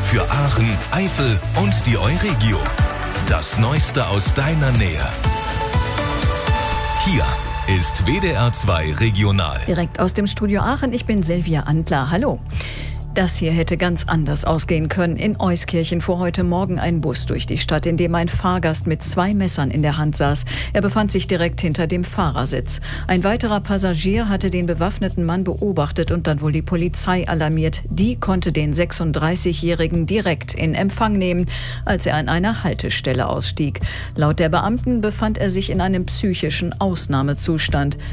Für Aachen, Eifel und die Euregio. Das Neueste aus deiner Nähe. Hier ist WDR 2 Regional. Direkt aus dem Studio Aachen, ich bin Silvia Antler. Hallo. Das hier hätte ganz anders ausgehen können. In Euskirchen fuhr heute Morgen ein Bus durch die Stadt, in dem ein Fahrgast mit 2 Messern in der Hand saß. Er befand sich direkt hinter dem Fahrersitz. Ein weiterer Passagier hatte den bewaffneten Mann beobachtet und dann wohl die Polizei alarmiert. Die konnte den 36-Jährigen direkt in Empfang nehmen, als er an einer Haltestelle ausstieg. Laut der Beamten befand er sich in einem psychischen Ausnahmezustand.